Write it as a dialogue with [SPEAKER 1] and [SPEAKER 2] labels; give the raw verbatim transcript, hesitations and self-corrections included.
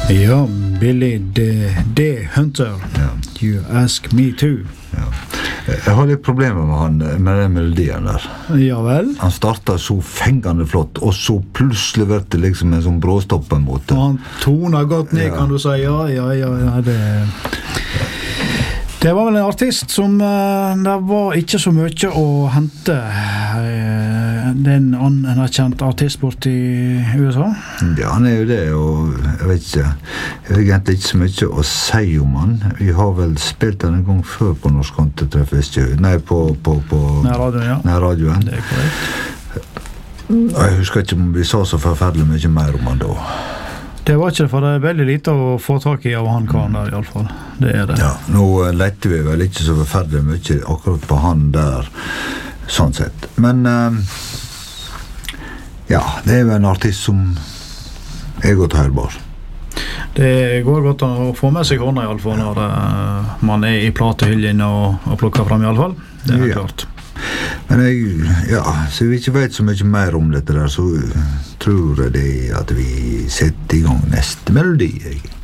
[SPEAKER 1] Ja, Billy the, the Hunter.
[SPEAKER 2] Ja.
[SPEAKER 1] You ask me too.
[SPEAKER 2] Ja. Jeg har litt problemer med han, med den melodien der.
[SPEAKER 1] Ja vel.
[SPEAKER 2] Han startet så fengende flott, og så plutselig ble det liksom en sånn bråstopp på en måte.
[SPEAKER 1] Og han toner godt ned,
[SPEAKER 2] Ja.
[SPEAKER 1] kan du si. Ja, ja, ja, ja det... Det var vel en artist som uh, det var ikke så mye å hente. Uh, det er en anerkjent artist bort i U S A.
[SPEAKER 2] Ja, han er jo det, og jeg vet ikke, jeg har egentlig ikke så mye å si om han. Vi har vel spilt han en gang før på Norsk Kontetreffes, nei, på, på, på
[SPEAKER 1] Nærradioen, ja.
[SPEAKER 2] Nærradioen.
[SPEAKER 1] Det er korrekt.
[SPEAKER 2] Jeg husker ikke om vi sa så forferdelig mye mer om han da.
[SPEAKER 1] Det var ikke det, for det er veldig lite å få tak i av han karen der i alle fall. Det er det.
[SPEAKER 2] Ja, nå lette vi vel ikke så forferdelig mye akkurat på han der, sånn sett. Men uh, ja, det er jo en artist som er godt hørbar.
[SPEAKER 1] Det går godt å få med seg hånda i alle fall når uh, man er i platehyllen og, og plukker frem i alle fall. Det er
[SPEAKER 2] Ja.
[SPEAKER 1] klart.
[SPEAKER 2] Men jeg, ja, så vi ikke vet så mye mer om dette der, så tror jeg det at vi setter i gang neste melodi. Jeg.